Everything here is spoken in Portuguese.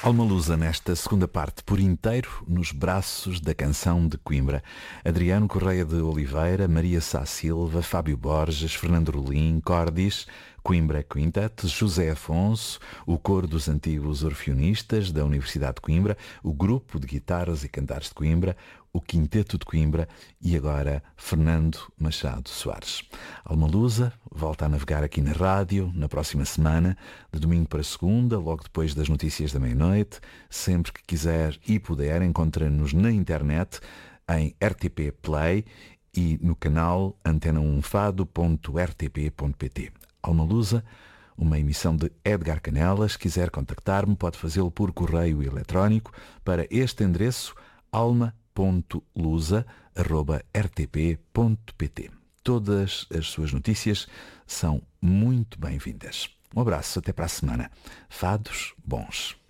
Alma Lusa nesta segunda parte, por inteiro, nos braços da canção de Coimbra. Adriano Correia de Oliveira, Maria Sá Silva, Fábio Borges, Fernando Rolim, Cordis, Coimbra Quintet, José Afonso, o coro dos antigos orfeonistas da Universidade de Coimbra, o grupo de guitarras e cantares de Coimbra, o Quinteto de Coimbra e agora Fernando Machado Soares. Alma Lusa volta a navegar aqui na rádio na próxima semana, de domingo para segunda, logo depois das notícias da meia-noite. Sempre que quiser e puder, encontra-nos na internet em RTP Play e no canal antena1fado.rtp.pt. Alma Lusa, uma emissão de Edgar Canelas. Se quiser contactar-me, pode fazê-lo por correio eletrónico para este endereço alma.lusa@rtp.pt. Todas as suas notícias são muito bem-vindas. Um abraço, até para a semana. Fados bons.